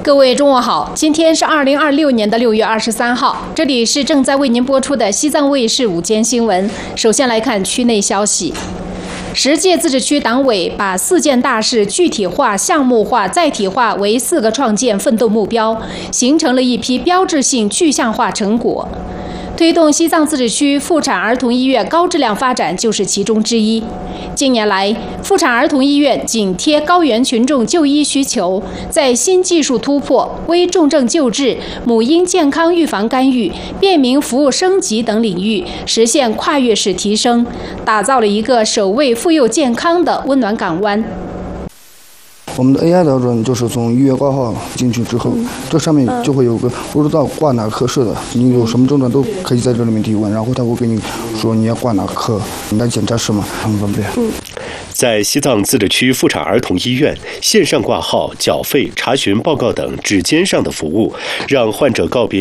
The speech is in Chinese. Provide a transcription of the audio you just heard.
各位中午好，今天是2026年6月23号，这里是正在为您播出的西藏卫视午间新闻。首先来看区内消息。10届自治区党委把4件大事具体化、项目化、载体化为4个创建奋斗目标，形成了一批标志性具象化成果。推动西藏自治区妇产儿童医院高质量发展就是其中之一。近年来，妇产儿童医院紧贴高原群众就医需求，在新技术突破、危重症救治、母婴健康预防干预、便民服务升级等领域实现跨越式提升，打造了一个守卫妇幼健康的温暖港湾。 我们的 AI 标准就是从预约挂号进去之后，这上面就会有个不知道挂哪个科室的，你有什么症状都可以在这里面提问，然后他会跟你说你要挂哪个科，你来检查室嘛，很方便。 在西藏自治区妇产儿童医院，线上挂号、缴费、查询报告等指尖上的服务，让患者告别